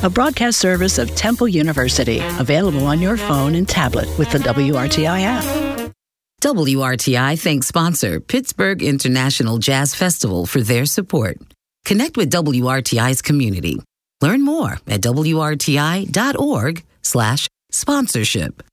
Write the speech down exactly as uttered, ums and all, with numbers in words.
a broadcast service of Temple University, available on your phone and tablet with the W R T I app. W R T I thanks sponsor Pittsburgh International Jazz Festival for their support. Connect with W R T I's community. Learn more at W R T I dot org slash sponsorship.